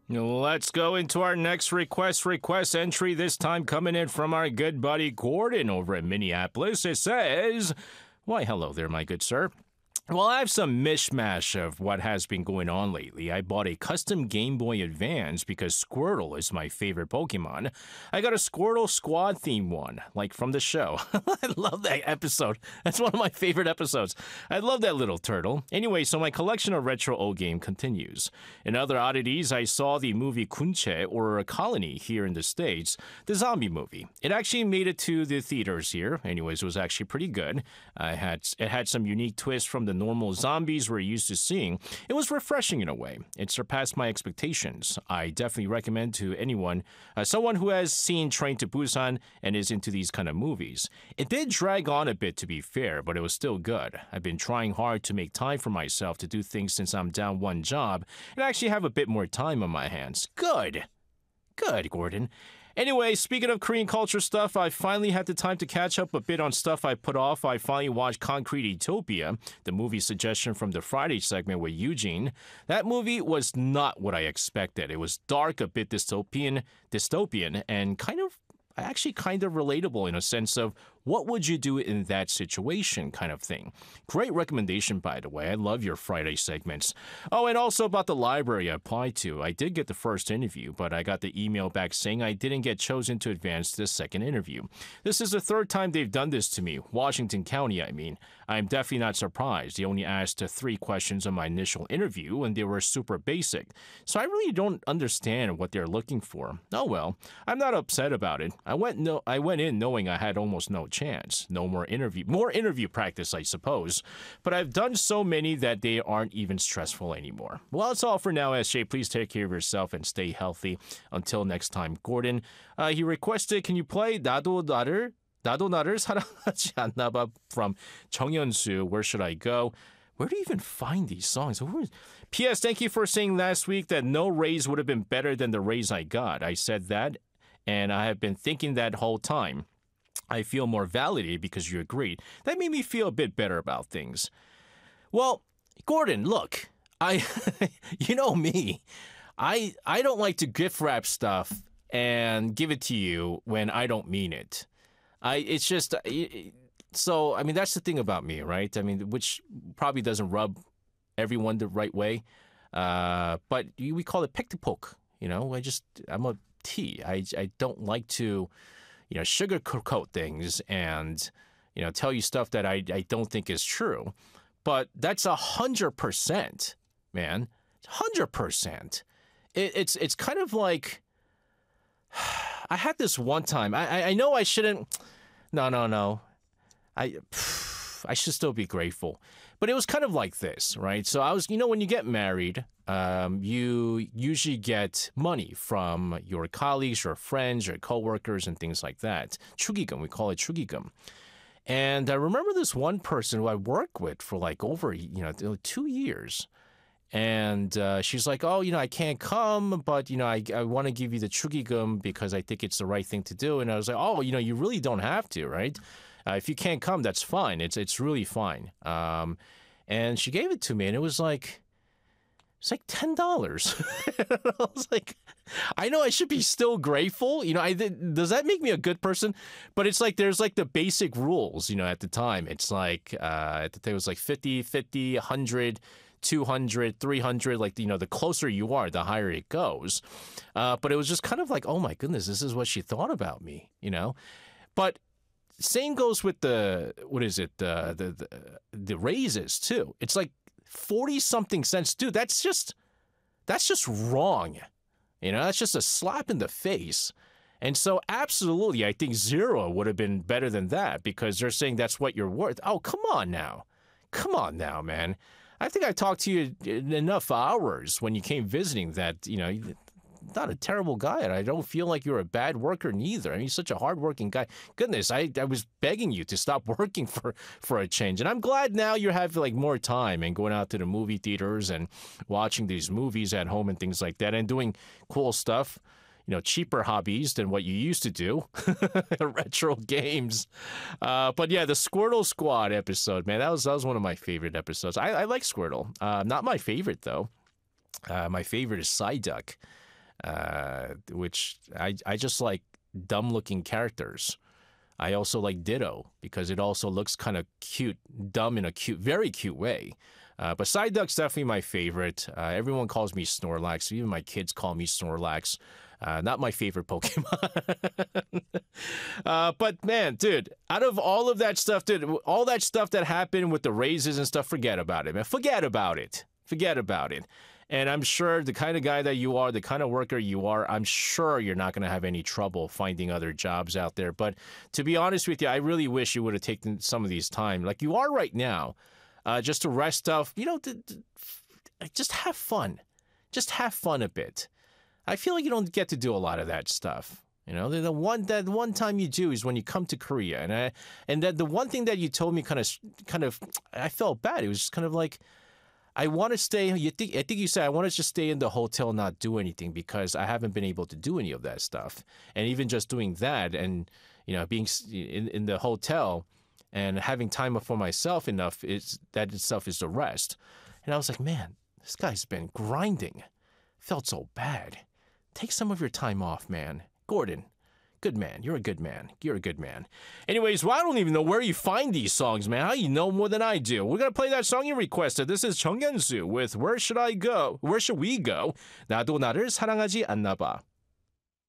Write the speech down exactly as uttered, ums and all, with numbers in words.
Let's go into our next request request entry, this time coming in from our good buddy Gordon over in Minneapolis. It says, why, hello there, my good sir. Well, I have some mishmash of what has been going on lately. I bought a custom Game Boy Advance because Squirtle is my favorite Pokemon. I got a Squirtle Squad theme one, like from the show. I love that episode. That's one of my favorite episodes. I love that little turtle. Anyway, so my collection of retro old game continues. In other oddities, I saw the movie Kunche, or Colony, here in the States, the zombie movie. It actually made it to the theaters here. Anyways, it was actually pretty good. I had It had some unique twists from the normal zombies we're used to seeing. It was refreshing in a way. It surpassed my expectations. I definitely recommend to anyone, uh, someone who has seen Train to Busan and is into these kind of movies. It did drag on a bit, to be fair, but it was still good. I've been trying hard to make time for myself to do things since I'm down one job and actually have a bit more time on my hands. Good. Good, Gordon. Anyway, speaking of Korean culture stuff, I finally had the time to catch up a bit on stuff I put off. I finally watched Concrete Utopia, the movie suggestion from the Friday segment with Eugene. That movie was not what I expected. It was dark, a bit dystopian, dystopian, and kind of, actually kind of relatable in a sense of what would you do in that situation kind of thing. Great recommendation, by the way. I love your Friday segments. Oh, and also about the library I applied to. I did get the first interview, but I got the email back saying I didn't get chosen to advance to the second interview. This is the third time they've done this to me. Washington County, I mean. I'm definitely not surprised. They only asked uh, three questions on my initial interview, and they were super basic. So I really don't understand what they're looking for. Oh well, I'm not upset about it. I went no, I went in knowing I had almost no chance. No more interview, more interview practice, I suppose. But I've done so many that they aren't even stressful anymore. Well, that's all for now, S J. Please take care of yourself and stay healthy. Until next time, Gordon. Uh, he requested, can you play 나도 나를 나도 나를 사랑하지 않나 봐 from 정현수. Where should I go? Where do you even find these songs? P S. Thank you for saying last week that no raise would have been better than the raise I got. I said that, and I have been thinking that whole time. I feel more validated because you agreed. That made me feel a bit better about things. Well, Gordon, look, I, you know me, I I don't like to gift wrap stuff and give it to you when I don't mean it. I it's just so I mean that's the thing about me, right? I mean, which probably doesn't rub everyone the right way, uh, but we call it pick to poke. You know, I just I'm a T. I I don't like to, you know, sugarcoat things and, you know, tell you stuff that I, I don't think is true. But that's a hundred percent, man. Hundred percent. It's it's kind of like I had this one time. I, I I know I shouldn't. No no no. I I should still be grateful. But it was kind of like this, right? So I was, you know, when you get married, um, you usually get money from your colleagues, your friends, your coworkers, and things like that. 축의금, we call it 축의금. And I remember this one person who I worked with for like over, you know, two years. And uh, she's like, oh, you know, I can't come, but, you know, I, I want to give you the 축의금 because I think it's the right thing to do. And I was like, oh, you know, you really don't have to, right? Uh, if you can't come, that's fine. It's it's really fine. Um, and she gave it to me, and it was like, it's like ten dollars. I was like, I know I should be still grateful. You know, I does that make me a good person? But it's like there's like the basic rules. You know, at the time, it's like uh, at the time it was like fifty, fifty, one hundred. two hundred, three hundred, like, you know, the closer you are, the higher it goes. Uh, but it was just kind of like, oh my goodness, this is what she thought about me, you know? But same goes with the, what is it, uh, the, the the raises too. It's like forty something cents. Dude, that's just, that's just wrong. You know, that's just a slap in the face. And so absolutely, I think zero would have been better than that because they're saying that's what you're worth. Oh, come on now. Come on now, man. I think I talked to you enough hours when you came visiting that, you know, you're not a terrible guy, and I don't feel like you're a bad worker neither. I mean, you're such a hardworking guy. Goodness, I, I was begging you to stop working for, for a change. And I'm glad now you have like more time and going out to the movie theaters and watching these movies at home and things like that and doing cool stuff. You know, cheaper hobbies than what you used to do, retro games. Uh, but yeah, the Squirtle Squad episode, man, that was that was one of my favorite episodes. I, I like Squirtle. Uh, not my favorite though. Uh, my favorite is Psyduck. uh, which I I just like dumb looking characters. I also like Ditto because it also looks kind of cute, dumb in a cute, very cute way. Uh, but Psyduck's definitely my favorite. Uh, everyone calls me Snorlax. Even my kids call me Snorlax. Uh, not my favorite Pokemon. uh, but man, dude, out of all of that stuff, dude, all that stuff that happened with the raises and stuff, forget about it, man. Forget about it. Forget about it. And I'm sure the kind of guy that you are, the kind of worker you are, I'm sure you're not going to have any trouble finding other jobs out there. But to be honest with you, I really wish you would have taken some of these time, like you are right now, uh, just to rest off, you know, to, to, just have fun. Just have fun a bit. I feel like you don't get to do a lot of that stuff. You know, the, the one that one time you do is when you come to Korea, and I, and that the one thing that you told me kind of, kind of, I felt bad. It was just kind of like, I want to stay. You think? I think you said I want to just stay in the hotel, and not do anything because I haven't been able to do any of that stuff. And even just doing that, and you know, being in, in the hotel and having time for myself enough is that itself is the rest. And I was like, man, this guy's been grinding. Felt so bad. Take some of your time off, man. Gordon. Good man. You're a good man. You're a good man. Anyways, well, I don't even know where you find these songs, man. How you know more than I do? We're going to play that song you requested. This is Chung Hyun-soo with Where Should I Go? Where Should We Go? 나도 나를 사랑하지 않나 봐.